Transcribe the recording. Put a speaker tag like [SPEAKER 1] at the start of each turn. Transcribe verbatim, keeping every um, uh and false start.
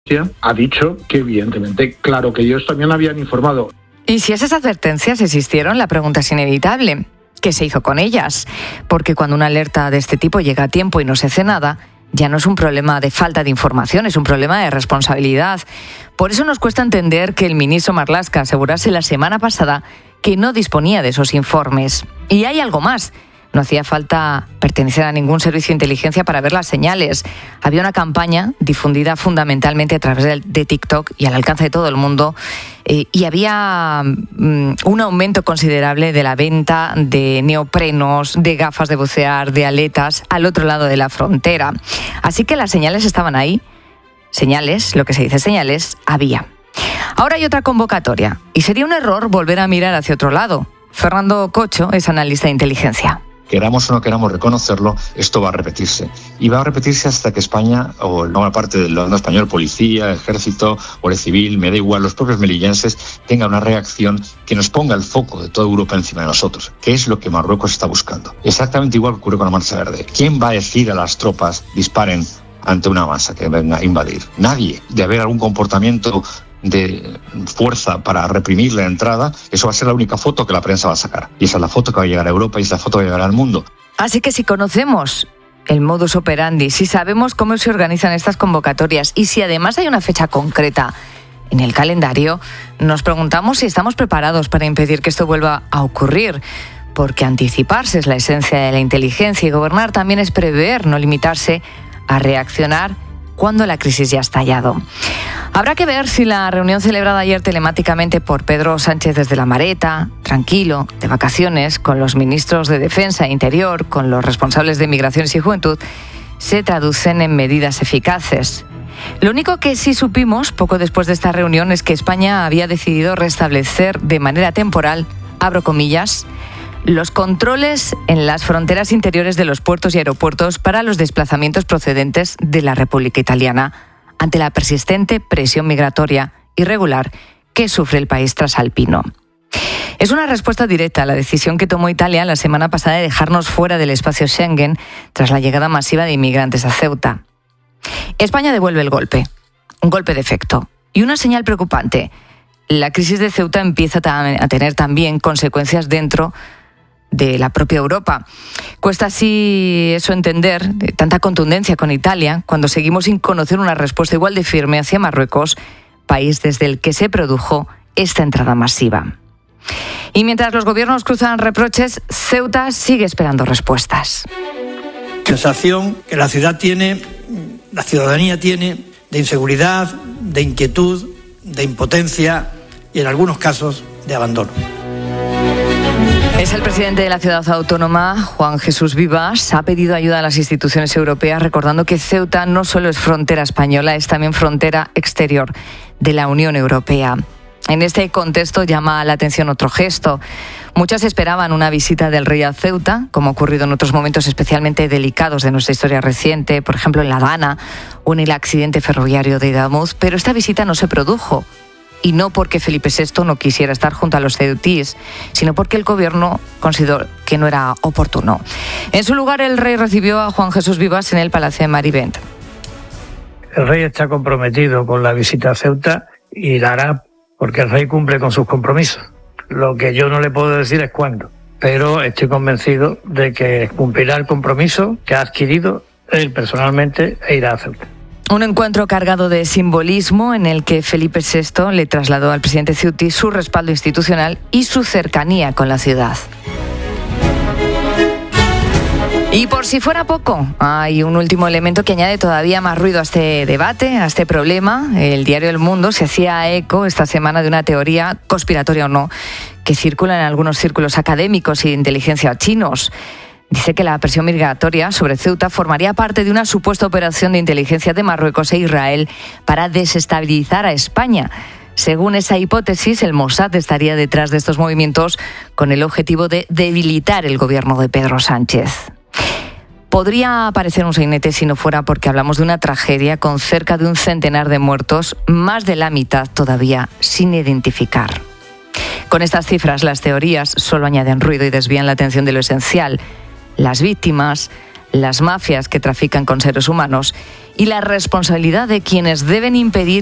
[SPEAKER 1] ha dicho que evidentemente, claro que ellos también habían informado.
[SPEAKER 2] Y si esas advertencias existieron, la pregunta es inevitable. ¿Qué se hizo con ellas? Porque cuando una alerta de este tipo llega a tiempo y no se hace nada, ya no es un problema de falta de información, es un problema de responsabilidad. Por eso nos cuesta entender que el ministro Marlaska asegurase la semana pasada que no disponía de esos informes. Y hay algo más. No hacía falta pertenecer a ningún servicio de inteligencia para ver las señales. Había una campaña difundida fundamentalmente a través de, de TikTok y al alcance de todo el mundo. Eh, y había um, un aumento considerable de la venta de neoprenos, de gafas de bucear, de aletas al otro lado de la frontera. Así que las señales estaban ahí. Señales, lo que se dice señales, había. Ahora hay otra convocatoria y sería un error volver a mirar hacia otro lado. Fernando Cocho es analista de inteligencia.
[SPEAKER 3] Queramos o no queramos reconocerlo, esto va a repetirse. Y va a repetirse hasta que España, o una parte del bando español, policía, ejército, guardia civil, me da igual, los propios melillenses, tengan una reacción que nos ponga el foco de toda Europa encima de nosotros, que es lo que Marruecos está buscando. Exactamente igual que ocurrió con la Marcha Verde. ¿Quién va a decir a las tropas disparen ante una masa que venga a invadir? Nadie. De haber algún comportamiento de fuerza para reprimir la entrada, eso va a ser la única foto que la prensa va a sacar. Y esa es la foto que va a llegar a Europa y es la foto que va a llegar al mundo.
[SPEAKER 2] Así que si conocemos el modus operandi, si sabemos cómo se organizan estas convocatorias y si además hay una fecha concreta en el calendario, nos preguntamos si estamos preparados para impedir que esto vuelva a ocurrir. Porque anticiparse es la esencia de la inteligencia y gobernar también es prever, no limitarse a reaccionar cuando la crisis ya ha estallado. Habrá que ver si la reunión celebrada ayer telemáticamente por Pedro Sánchez desde La Mareta, tranquilo, de vacaciones, con los ministros de Defensa e Interior, con los responsables de Migraciones y Juventud, se traducen en medidas eficaces. Lo único que sí supimos poco después de esta reunión es que España había decidido restablecer de manera temporal, abro comillas, los controles en las fronteras interiores de los puertos y aeropuertos para los desplazamientos procedentes de la República Italiana ante la persistente presión migratoria irregular que sufre el país trasalpino. Es una respuesta directa a la decisión que tomó Italia la semana pasada de dejarnos fuera del espacio Schengen tras la llegada masiva de inmigrantes a Ceuta. España devuelve el golpe, un golpe de efecto y una señal preocupante. La crisis de Ceuta empieza a tener también consecuencias dentro de la propia Europa. Cuesta así eso entender, de tanta contundencia con Italia, cuando seguimos sin conocer una respuesta igual de firme hacia Marruecos, país desde el que se produjo esta entrada masiva. Y mientras los gobiernos cruzan reproches, Ceuta sigue esperando respuestas.
[SPEAKER 4] Sensación que la ciudad tiene, la ciudadanía tiene, de inseguridad, de inquietud, de impotencia y en algunos casos de abandono.
[SPEAKER 2] Es el presidente de la ciudad autónoma, Juan Jesús Vivas, ha pedido ayuda a las instituciones europeas, recordando que Ceuta no solo es frontera española, es también frontera exterior de la Unión Europea. En este contexto llama la atención otro gesto. Muchos esperaban una visita del rey a Ceuta, como ha ocurrido en otros momentos especialmente delicados de nuestra historia reciente, por ejemplo en La Habana o en el accidente ferroviario de Idamuz, pero esta visita no se produjo. Y no porque Felipe sexto no quisiera estar junto a los ceutíes, sino porque el gobierno consideró que no era oportuno. En su lugar, el rey recibió a Juan Jesús Vivas en el Palacio de Marivent.
[SPEAKER 5] El rey está comprometido con la visita a Ceuta y la hará porque el rey cumple con sus compromisos. Lo que yo no le puedo decir es cuándo, pero estoy convencido de que cumplirá el compromiso que ha adquirido él personalmente e irá a Ceuta.
[SPEAKER 2] Un encuentro cargado de simbolismo en el que Felipe sexto le trasladó al presidente ceutí su respaldo institucional y su cercanía con la ciudad. Y por si fuera poco, hay un último elemento que añade todavía más ruido a este debate, a este problema. El diario El Mundo se hacía eco esta semana de una teoría, conspiratoria o no, que circula en algunos círculos académicos y de inteligencia chinos. Dice que la presión migratoria sobre Ceuta formaría parte de una supuesta operación de inteligencia de Marruecos e Israel para desestabilizar a España. Según esa hipótesis, el Mossad estaría detrás de estos movimientos con el objetivo de debilitar el gobierno de Pedro Sánchez. Podría parecer un sainete si no fuera porque hablamos de una tragedia con cerca de un centenar de muertos, más de la mitad todavía sin identificar. Con estas cifras, las teorías solo añaden ruido y desvían la atención de lo esencial: las víctimas, las mafias que trafican con seres humanos y la responsabilidad de quienes deben impedir